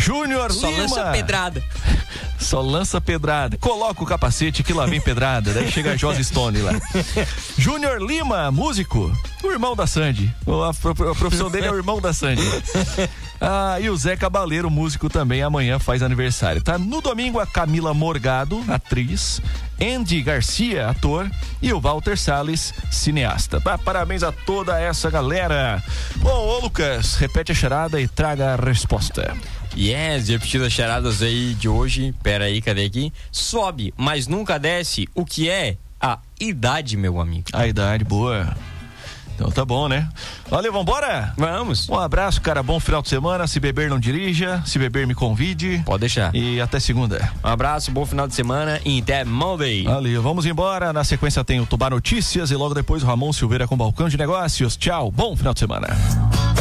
Júnior Só Lima. lança pedrada. Só lança pedrada. Coloca o capacete que lá vem pedrada. Daí chega a Joss Stone lá. Júnior Lima, músico. O irmão da Sandy. A profissão dele é o irmão da Sandy. E o Zé Cabaleiro, músico também, amanhã faz aniversário, tá? No domingo, a Camila Morgado, atriz, Andy Garcia, ator, e o Walter Salles, cineasta. Parabéns a toda essa galera. Bom, ô Lucas, repete a charada e traga a resposta. Yes, repetindo as charadas aí de hoje. Pera aí, cadê aqui? Sobe, mas nunca desce. O que é? A idade, meu amigo. A idade, boa. Então tá bom, né? Valeu, vambora? Vamos. Um abraço, cara, bom final de semana. Se beber, não dirija. Se beber, me convide. Pode deixar. E até segunda. Um abraço, bom final de semana e até Monday. Valeu, vamos embora. Na sequência tem o Tubar Notícias e logo depois o Ramon Silveira com Balcão de Negócios. Tchau, bom final de semana.